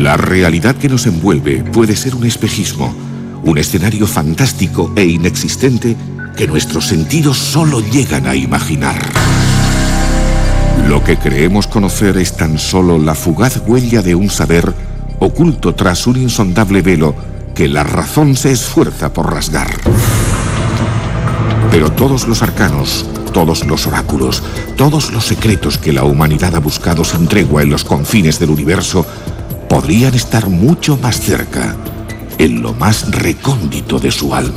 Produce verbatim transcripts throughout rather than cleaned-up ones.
La realidad que nos envuelve puede ser un espejismo, un escenario fantástico e inexistente que nuestros sentidos solo llegan a imaginar. Lo que creemos conocer es tan solo la fugaz huella de un saber oculto tras un insondable velo que la razón se esfuerza por rasgar. Pero todos los arcanos, todos los oráculos, todos los secretos que la humanidad ha buscado sin tregua en los confines del universo podrían estar mucho más cerca, en lo más recóndito de su alma.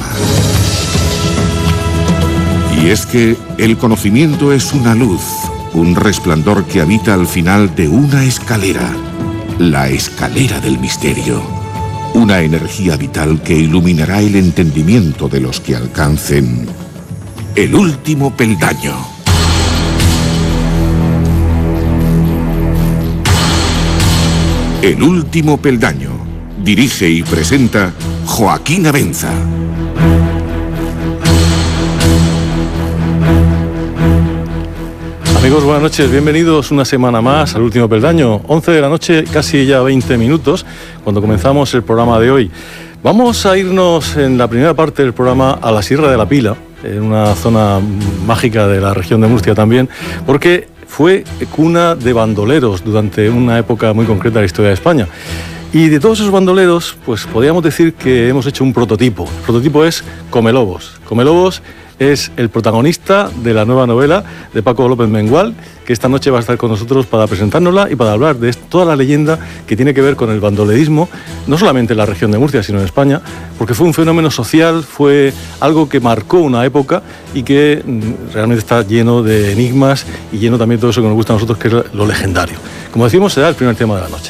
Y es que el conocimiento es una luz, un resplandor que habita al final de una escalera, la escalera del misterio, una energía vital que iluminará el entendimiento de los que alcancen el último peldaño. El último peldaño. Dirige y presenta Joaquín Abenza. Amigos, buenas noches, bienvenidos una semana más al último peldaño. once de la noche, casi ya veinte minutos, cuando comenzamos el programa de hoy. Vamos a irnos en la primera parte del programa a la Sierra de la Pila, en una zona mágica de la región de Murcia también, porque fue cuna de bandoleros durante una época muy concreta de la historia de España. Y de todos esos bandoleros, pues podríamos decir que hemos hecho un prototipo. El prototipo es Comelobos. Comelobos es el protagonista de la nueva novela de Paco López Mengual, que esta noche va a estar con nosotros para presentárnosla y para hablar de toda la leyenda que tiene que ver con el bandolerismo, no solamente en la región de Murcia, sino en España, porque fue un fenómeno social, fue algo que marcó una época y que realmente está lleno de enigmas y lleno también de todo eso que nos gusta a nosotros, que es lo legendario. Como decimos, será el primer tema de la noche.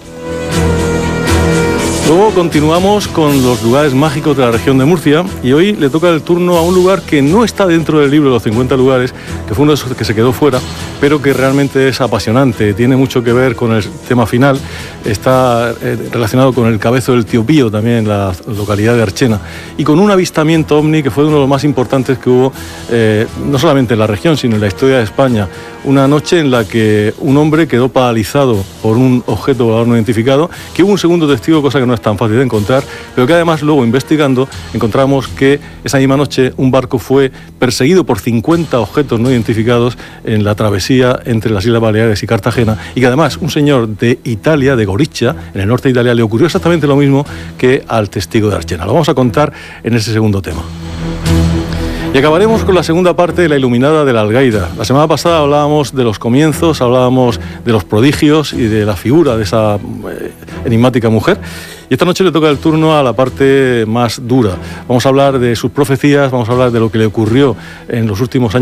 Luego continuamos con los lugares mágicos de la región de Murcia y hoy le toca el turno a un lugar que no está dentro del libro de los cincuenta lugares, que fue uno de esos que se quedó fuera, pero que realmente es apasionante, tiene mucho que ver con el tema final, está eh, relacionado con el Cabezo del Tío Pío, también en la localidad de Archena, y con un avistamiento ovni que fue uno de los más importantes que hubo, eh, no solamente en la región, sino en la historia de España. Una noche en la que un hombre quedó paralizado por un objeto volador no identificado, que hubo un segundo testigo, cosa que no es tan fácil de encontrar, pero que además luego investigando encontramos que esa misma noche un barco fue perseguido por cincuenta objetos no identificados en la travesía entre las Islas Baleares y Cartagena, y que además un señor de Italia, de Gorizia, en el norte de Italia, le ocurrió exactamente lo mismo que al testigo de Archena. Lo vamos a contar en ese segundo tema. Y acabaremos con la segunda parte de La Iluminada de la Algaida. La semana pasada hablábamos de los comienzos, hablábamos de los prodigios y de la figura de esa eh, enigmática mujer. Y esta noche le toca el turno a la parte más dura. Vamos a hablar de sus profecías, vamos a hablar de lo que le ocurrió en los últimos años